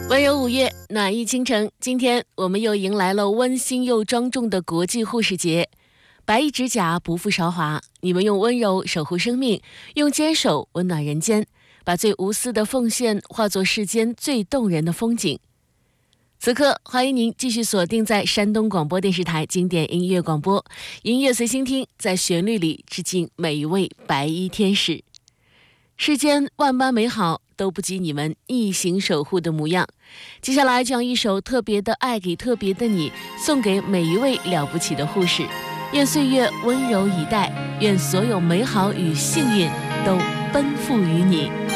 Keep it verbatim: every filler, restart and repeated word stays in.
温柔五月，暖意倾城。今天我们又迎来了温馨又庄重的国际护士节。白衣指甲，不负韶华，你们用温柔守护生命，用坚守温暖人间，把最无私的奉献化作世间最动人的风景。此刻，欢迎您继续锁定在山东广播电视台经典音乐广播，音乐随心听，在旋律里致敬每一位白衣天使。世间万般美好，都不及你们一行守护的模样。接下来将一首特别的爱给特别的你，送给每一位了不起的护士。愿岁月温柔以待，愿所有美好与幸运都奔赴于你。